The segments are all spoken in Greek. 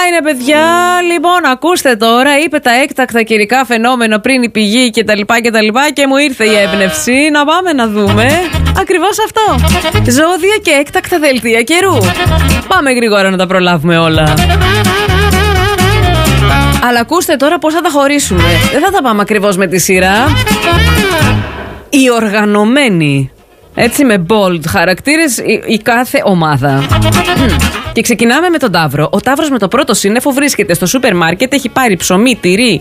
είναι, παιδιά. Λοιπόν, ακούστε τώρα. Είπε τα έκτακτα καιρικά φαινόμενα πριν η πηγή κτλ. Και μου ήρθε η έμπνευση να πάμε να δούμε ακριβώς αυτό. Ζώδια και έκτακτα δελτία καιρού. Πάμε γρήγορα να τα προλάβουμε όλα. Αλλά ακούστε τώρα πώς θα τα χωρίσουμε. Δεν θα τα πάμε ακριβώς με τη σειρά. Οι οργανωμένοι. Έτσι με bold χαρακτήρες η κάθε ομάδα. Και ξεκινάμε με τον Ταύρο. Ο Ταύρος με το πρώτο σύννεφο βρίσκεται στο σούπερ μάρκετ. Έχει πάρει ψωμί,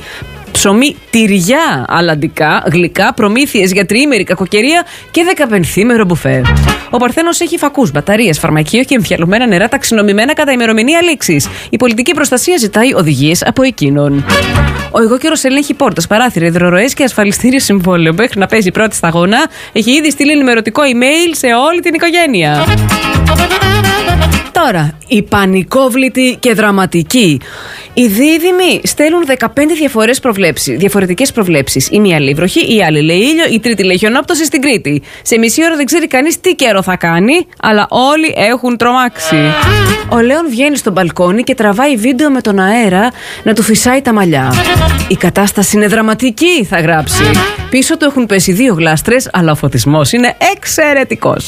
τυριά, αλλαντικά, γλυκά, προμήθειες για τριήμερη κακοκαιρία και 15ήμερο μπουφέ. Ο Παρθένος έχει φακούς, μπαταρίες, φαρμακείο και εμφιαλωμένα νερά ταξινομημένα κατά ημερομηνία λήξης. Η πολιτική προστασία ζητάει οδηγίες από εκείνον. Ο ηγόκαιρος ελέγχει πόρτες, παράθυρα, υδροροές και ασφαλιστήριο συμβόλαιο. Μέχρι να παίζει πρώτη σταγόνα, έχει ήδη στείλει ενημερωτικό email σε όλη την οικογένεια. Τώρα, οι πανικόβλητοι και δραματικοί. Οι δίδυμοι στέλνουν 15 διαφορετικές προβλέψεις. Η μία λέει βροχή, η άλλη λέει ήλιο, η τρίτη λέει χιονόπτωση στην Κρήτη. Σε μισή ώρα δεν ξέρει κανείς τι καιρό θα κάνει, αλλά όλοι έχουν τρομάξει. Ο Λέων βγαίνει στο μπαλκόνι και τραβάει βίντεο με τον αέρα να του φυσάει τα μαλλιά. Η κατάσταση είναι δραματική, θα γράψει. Πίσω του έχουν πέσει 2 γλάστρες, αλλά ο φωτισμός είναι εξαιρετικός.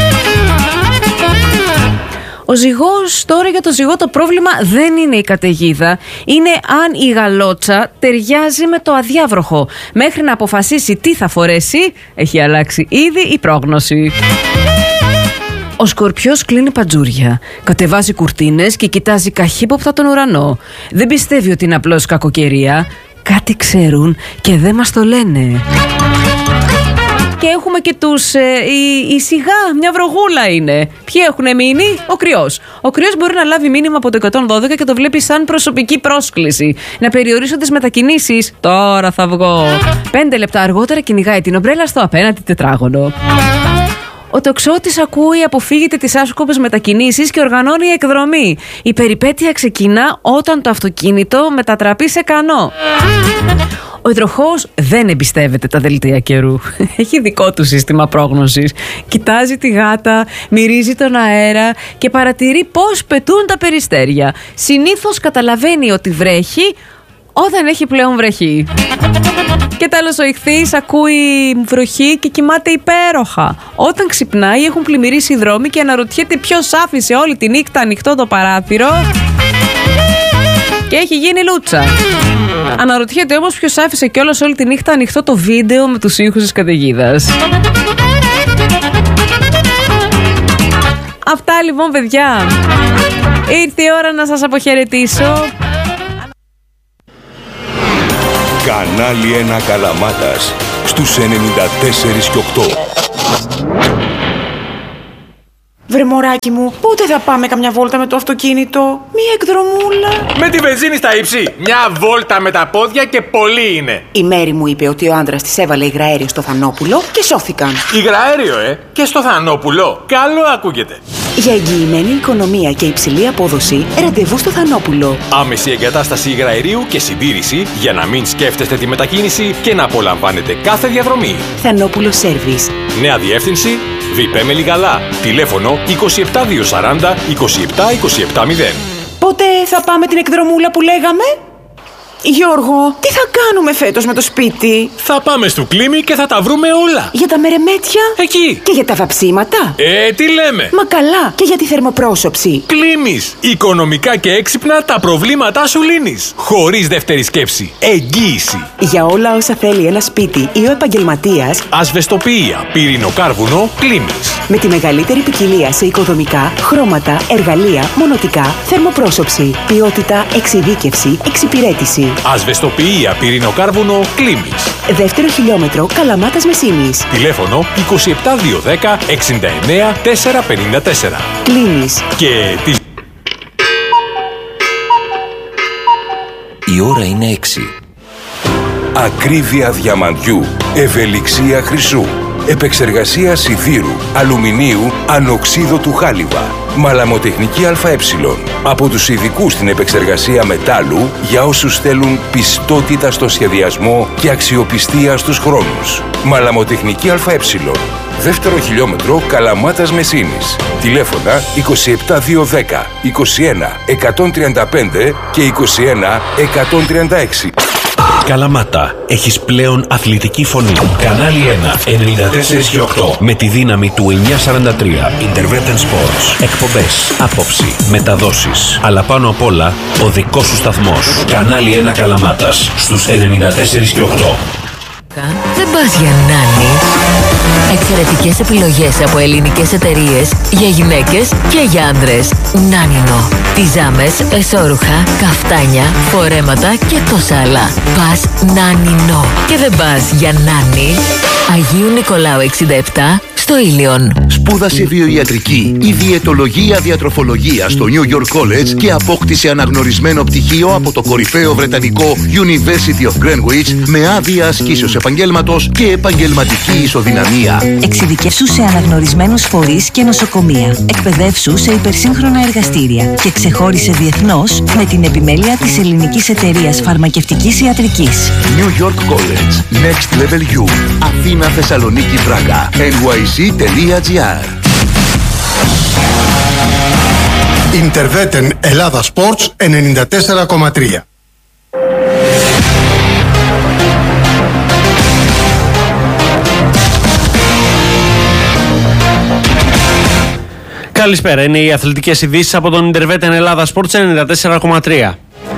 Ο ζυγός, τώρα για το ζυγό το πρόβλημα δεν είναι η καταιγίδα. Είναι αν η γαλότσα ταιριάζει με το αδιάβροχο. Μέχρι να αποφασίσει τι θα φορέσει, έχει αλλάξει ήδη η πρόγνωση. Ο Σκορπιός κλείνει παντζούρια, κατεβάζει κουρτίνες και κοιτάζει καχύποπτα τον ουρανό. Δεν πιστεύει ότι είναι απλώς κακοκαιρία. Κάτι ξέρουν και δεν μας το λένε. Και έχουμε και τους η σιγά, μια βρογούλα είναι. Ποιοι έχουν μείνει? Ο Κρυός. Ο Κρυός μπορεί να λάβει μήνυμα από το 112 και το βλέπει σαν προσωπική πρόσκληση. Να περιορίσω τις μετακινήσεις. Τώρα θα βγω. 5 λεπτά αργότερα κυνηγάει την ομπρέλα στο απέναντι τετράγωνο. Ο Τοξότης ακούει, αποφύγεται τις άσκοπες μετακινήσεις και οργανώνει εκδρομή. Η περιπέτεια ξεκινά όταν το αυτοκίνητο μετατραπεί σε κανό. Ο Υδροχόος δεν εμπιστεύεται τα δελτία καιρού. Έχει δικό του σύστημα πρόγνωσης. Κοιτάζει τη γάτα, μυρίζει τον αέρα και παρατηρεί πώς πετούν τα περιστέρια. Συνήθως καταλαβαίνει ότι βρέχει όταν έχει πλέον βρεχεί. Και τέλος ο Ιχθύης ακούει βροχή και κοιμάται υπέροχα. Όταν ξυπνάει έχουν πλημμυρίσει οι δρόμοι και αναρωτιέται ποιος άφησε όλη τη νύχτα ανοιχτό το παράθυρο και έχει γίνει λούτσα. Αναρωτιέται όμως ποιος άφησε κιόλας όλη τη νύχτα ανοιχτό το βίντεο με τους ήχους της καταιγίδας. Αυτά λοιπόν, παιδιά. Ήρθε η ώρα να σας αποχαιρετήσω. Κανάλι 1 Καλαμάτας στους 94 και 8. Βρε μωράκι μου, πότε θα πάμε καμιά βόλτα με το αυτοκίνητο? Μία εκδρομούλα. Με τη βενζίνη στα ύψη. Μια βόλτα με τα πόδια και πολύ είναι. Η Μέρη μου είπε ότι ο άντρας της έβαλε υγραέριο στο Θανόπουλο και σώθηκαν. Υγραέριο, και στο Θανόπουλο. Καλό ακούγεται. Για εγγυημένη οικονομία και υψηλή απόδοση, ραντεβού στο Θανόπουλο. Άμεση εγκατάσταση υγραερίου και συντήρηση για να μην σκέφτεστε τη μετακίνηση και να απολαμβάνετε κάθε διαδρομή. Θανόπουλο Σέρβις. Νέα διεύθυνση Βιπέ Μελιγαλά. Τηλέφωνο 27240 27270. Πότε θα πάμε την εκδρομούλα που λέγαμε? Γιώργο, τι θα κάνουμε φέτος με το σπίτι? Θα πάμε στο Κλίμι και θα τα βρούμε όλα. Για τα μερεμέτια? Εκεί. Και για τα βαψίματα? Τι λέμε? Μα καλά, και για τη θερμοπρόσωψη. Κλίμις. Οικονομικά και έξυπνα τα προβλήματά σου λύνεις. Χωρίς δεύτερη σκέψη. Εγγύηση. Για όλα όσα θέλει ένα σπίτι ή ο επαγγελματίας, ασβεστοποιία, πυρηνοκάρβουνο, Κλίμις. Με τη μεγαλύτερη ποικιλία σε οικοδομικά, χρώματα, εργαλεία, μονοτικά, θερμοπρόσωψη, ποιότητα, εξειδίκευση, εξυπηρέτηση. Ασβεστοποιία, πυρηνοκάρβουνο, Κλίμις. Δεύτερο χιλιόμετρο, Καλαμάτας Μεσίνης. Τηλέφωνο 27210 69 454. Κλίμις. Και τη... Η ώρα είναι 6. Ακρίβεια διαμαντιού, ευελιξία χρυσού, επεξεργασία σιδήρου, αλουμινίου, ανοξίδωτου χάλιβα, μαλαμοτεχνική ΑΕ. Από τους ειδικούς στην επεξεργασία μετάλλου για όσους θέλουν πιστότητα στο σχεδιασμό και αξιοπιστία στους χρόνους. Μαλαμοτεχνική ΑΕ. δεύτερο χιλιόμετρο Καλαμάτας Μεσίνης. Τηλέφωνα 27210, 21 135 και 21 136. Καλαμάτα, έχεις πλέον αθλητική φωνή. Κανάλι 1, 94 και 8. Με τη δύναμη του 943. Interveten Sports. Εκπομπές, άποψη, μεταδόσεις. Αλλά πάνω απ' όλα, ο δικός σου σταθμός. Κανάλι 1 Καλαμάτας, στους 94 και 8. Δεν πας για νάνι. Εξαιρετικές επιλογές από ελληνικές εταιρείες για γυναίκες και για άντρες. Νάνινο. Πιζάμες, εσώρουχα, καφτάνια, φορέματα και τόσα άλλα. Πας Νάνινο. Και δεν πας για νάνι. Αγίου Νικολάου 67 στο Ήλιον. Σπούδασε βιοιατρική ή διαιτολογία διατροφολογία στο New York College και απόκτησε αναγνωρισμένο πτυχίο από το κορυφαίο βρετανικό University of Greenwich με άδεια ασκήσεως επαγγέλματος και επαγγελματική ισοδυναμία. Εξειδικεύσου σε αναγνωρισμένους φορείς και νοσοκομεία. Εκπαιδεύσου σε υπερσύγχρονα εργαστήρια και ξεχώρισε διεθνώς με την επιμέλεια της Ελληνικής Εταιρείας Φαρμακευτικής Ιατρικής. New York College. Next Level U. Αθήνα, Θεσσαλονίκη, Πράγα. nyc.gr. Interveten Ελλάδα Sports 94,3. Καλησπέρα, είναι οι αθλητικές ειδήσεις από τον Interveten Ελλάδα Sports 94,3.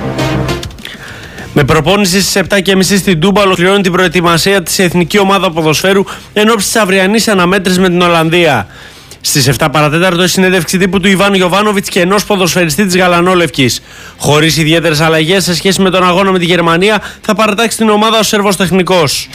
Με προπόνηση στις 7.30 στην Τούμπα ολοκληρώνει την προετοιμασία της Εθνική Ομάδα Ποδοσφαίρου ενόψει της αυριανής αναμέτρησης με την Ολλανδία. Στις 7 παρατέταρτο η συνέντευξη τύπου του Ιβάν Γιοβάνοβιτς και ενός ποδοσφαιριστή της Γαλανόλευκης. Χωρίς ιδιαίτερες αλλαγές σε σχέση με τον αγώνα με τη Γερμανία, θα παρατάξει την ομάδα ο Σέρβος τεχνικός.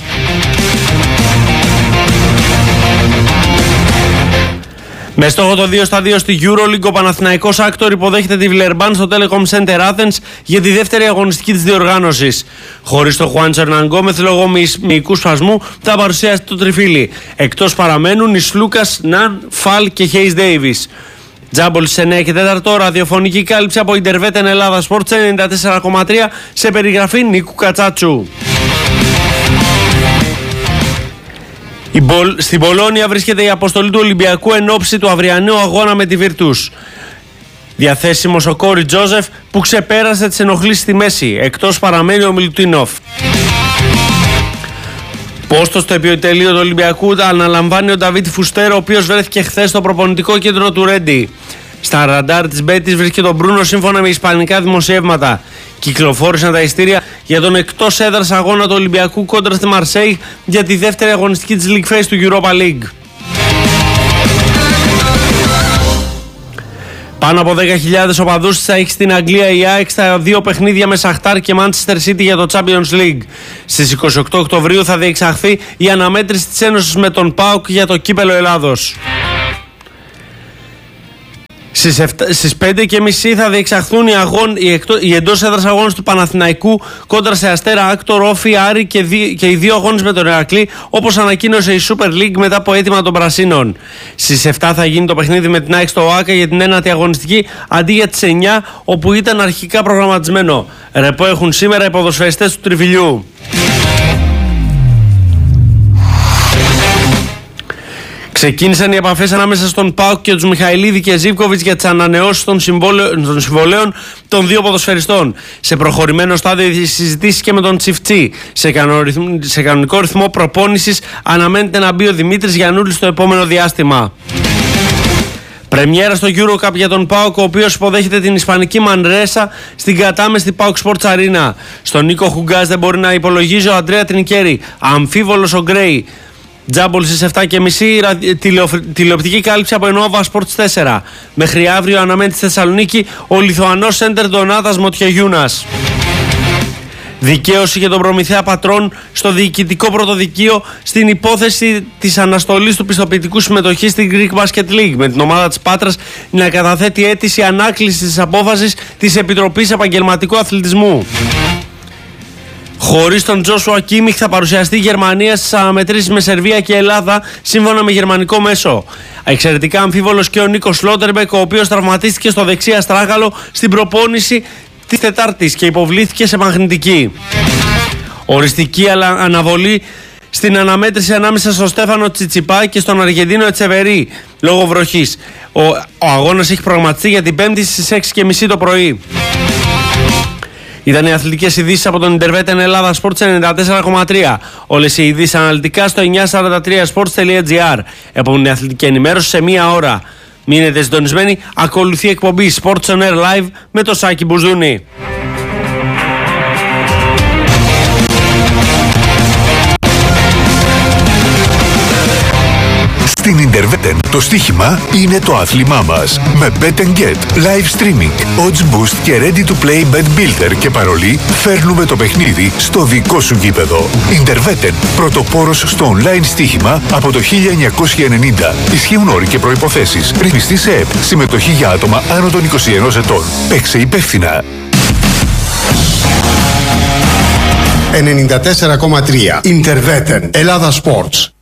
Με στόχο το 2-2 στη EuroLeague, ο Παναθηναϊκός Άκτορ υποδέχεται τη Βιλερμπάν στο Telecom Center Athens για τη δεύτερη αγωνιστική της διοργάνωσης. Χωρίς το Χουάντσο Ερνανγκόμεθ λόγω μυϊκού σπασμού θα παρουσιάσει το τριφύλι. Εκτός παραμένουν οι Σλούκας, Ναν, Φαλ και Χέις Ντέιβις. Τζάμπολ σε 9 και 4 ραδιοφωνική κάλυψη από Interveten Ελλάδα Sports 94,3 σε περιγραφή Νίκου Κατσάτσου. Στην Πολόνια βρίσκεται η αποστολή του Ολυμπιακού εν ώψη του αυριανού αγώνα με τη Βίρτους. Διαθέσιμος ο Κόρι Τζόζεφ που ξεπέρασε τις ενοχλήσεις στη μέση. Εκτός παραμένει ο Μιλουτίνοφ. Πόστο στο επιτελείο του Ολυμπιακού αναλαμβάνει ο Νταβίτ Φουστέρο, ο οποίος βρέθηκε χθες στο προπονητικό κέντρο του Ρέντι. Στα ραντάρ της Μπέτης βρίσκεται τον Μπρούνο σύμφωνα με ισπανικά δημοσιεύματα. Κυκλοφόρησαν τα ειστήρια για τον εκτός έδρας αγώνα του Ολυμπιακού κόντρα στη Μαρσέη για τη δεύτερη αγωνιστική της League Phase του Europa League. Πάνω από 10.000 οπαδούς θα έχει στην Αγγλία η ΑΕΚ στα δύο παιχνίδια με Σαχτάρ και Manchester City για το Champions League. Στις 28 Οκτωβρίου θα διεξαχθεί η αναμέτρηση της Ένωσης με τον ΠΑΟΚ για το Κύπελλο Ελλάδος. Στις 5.30 θα διεξαχθούν οι εντός έδρας αγώνες του Παναθηναϊκού κόντρα σε Αστέρα, Άκτορ, Όφη, Άρη και οι δύο αγώνες με τον Ηρακλή, όπως ανακοίνωσε η Super League μετά από αίτημα των Πρασίνων. Στις 7 θα γίνει το παιχνίδι με την ΑΕΚ στο ΟΑΚΑ για την 9η αγωνιστική αντί για τις 9 όπου ήταν αρχικά προγραμματισμένο. Ρεπό έχουν σήμερα οι ποδοσφαιριστές του Τριφυλιού. Ξεκίνησαν οι επαφές ανάμεσα στον ΠΑΟΚ και τους Μιχαηλίδη και Ζίβκοβιτς για τις ανανεώσεις των συμβολέων των δύο ποδοσφαιριστών. Σε προχωρημένο στάδιο οι συζητήσεις και με τον Τσιφτσί. Σε κανονικό ρυθμό προπόνησης αναμένεται να μπει ο Δημήτρης Γιαννούλης στο επόμενο διάστημα. Πρεμιέρα στο EuroCup για τον ΠΑΟΚ, ο οποίος υποδέχεται την Ισπανική Μανρέσα στην κατάμεστη ΠΑΟΚ Sports Arena. Στον Νίκο Χουγκάς δεν μπορεί να υπολογίζει ο Αντρέα Τρινκέρι. Αμφίβολος ο Γκρέι. Τζάμπολ στις 7.30 τηλεοπτική κάλυψη από Nova Sports 4. Μέχρι αύριο αναμένει στη Θεσσαλονίκη ο Λιθουανός σέντερ Ντονάτας Μοτιαγιούνας. Δικαίωση για τον προμηθέα πατρών στο διοικητικό πρωτοδικείο στην υπόθεση της αναστολής του πιστοποιητικού συμμετοχής στην Greek Basket League, με την ομάδα της Πάτρας να καταθέτει αίτηση ανάκλησης της απόφασης της Επιτροπής Επαγγελματικού Αθλητισμού. Χωρίς τον Τζόσουα Κίμιχ θα παρουσιαστεί η Γερμανία στις αναμετρήσεις με Σερβία και Ελλάδα, σύμφωνα με γερμανικό μέσο. Εξαιρετικά αμφίβολος και ο Νίκος Σλότερμπεκ, ο οποίος τραυματίστηκε στο δεξί αστράγαλο στην προπόνηση της Τετάρτης και υποβλήθηκε σε μαγνητική. Οριστική αναβολή στην αναμέτρηση ανάμεσα στον Στέφανο Τσιτσιπά και στον Αργεντίνο Ετσεβερί λόγω βροχής. Ο αγώνας έχει προγραμματιστεί για την Πέμπτη στις 6:30 το πρωί. Ήταν οι αθλητικές ειδήσεις από τον Interveten Ελλάδα Sports 94,3. Όλες οι ειδήσεις αναλυτικά στο 943sports.gr. Επόμενη αθλητική ενημέρωση σε 1 ώρα. Μείνετε συντονισμένοι, ακολουθεί εκπομπή Sports on Air Live με το Σάκη Μπουζούνι. Στην Interveten το στοίχημα είναι το άθλημά μας. Με Bet & Get, live streaming, odds boost και ready to play bet builder και παρολί φέρνουμε το παιχνίδι στο δικό σου γήπεδο. Interveten, πρωτοπόρος στο online στοίχημα από το 1990. Ισχύουν όροι και προϋποθέσεις. Ρυθμιστή σε ΕΠ. Συμμετοχή για άτομα άνω των 21 ετών. Παίξε υπεύθυνα. 94,3 Interveten Ελλάδα Sports.